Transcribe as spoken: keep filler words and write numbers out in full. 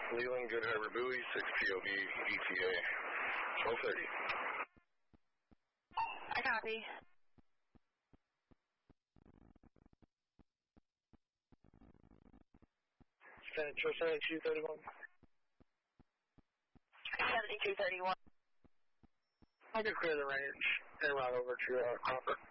Leland, Good Harbor Buoy, six P O B, E T A, twelve thirty. I copy. Central seventy-two thirty-one. seventy-two thirty-one. I can clear the range and run over to uh, Copper.